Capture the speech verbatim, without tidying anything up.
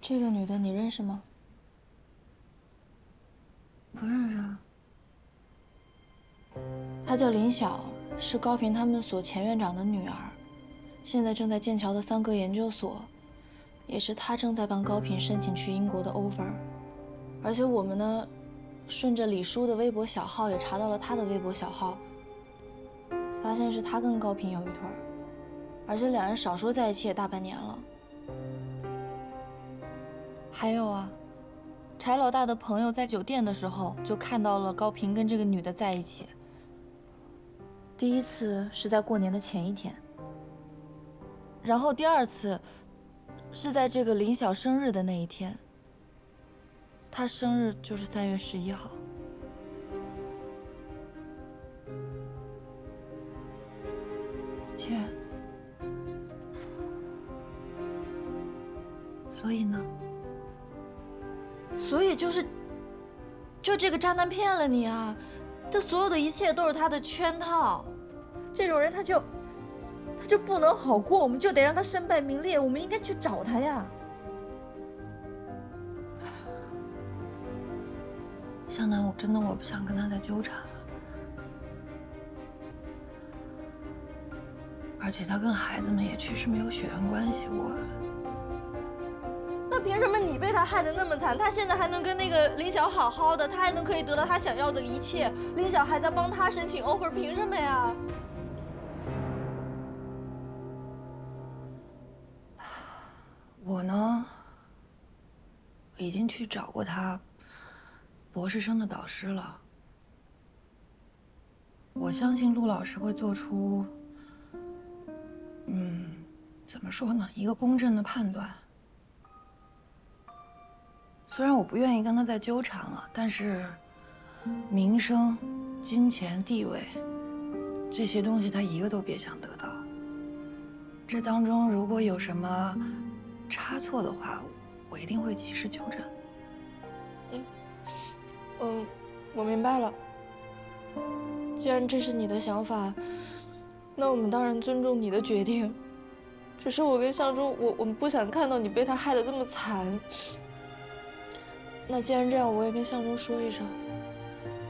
这个女的你认识吗？ 不认识啊。 她叫林晓，是高平他们所前院长的女儿，现在正在剑桥的桑格研究所，也是她正在帮高平申请去英国的 offer。而且我们呢，顺着李叔的微博小号也查到了他的微博小号，发现是他跟高平有一腿儿，而且两人少说在一起也大半年了。还有啊，柴老大的朋友在酒店的时候就看到了高平跟这个女的在一起。第一次是在过年的前一天，然后第二次是在这个林晓生日的那一天。她生日就是三月十一号。 姐，所以呢？ 所以就是，就这个渣男骗了你啊！这所有的一切都是他的圈套。这种人他就，他就不能好过，我们就得让他身败名裂。我们应该去找他呀。 向南，我真的我不想跟他再纠缠了。而且他跟孩子们也确实没有血缘关系，我。 那凭什么你被他害得那么惨，他现在还能跟那个林晓好好的，他还能可以得到他想要的一切，林晓还在帮他申请 offer， 凭什么呀？ 我呢，已经去找过他博士生的导师了。我相信陆老师会做出，嗯，怎么说呢，一个公正的判断。虽然我不愿意跟他再纠缠了，但是名声、金钱、地位这些东西，他一个都别想得到。这当中如果有什么差错的话，我一定会及时纠正。 嗯，嗯，我明白了。既然这是你的想法，那我们当然尊重你的决定。只是我跟向忠，我我们不想看到你被他害得这么惨。那既然这样，我也跟向忠说一声。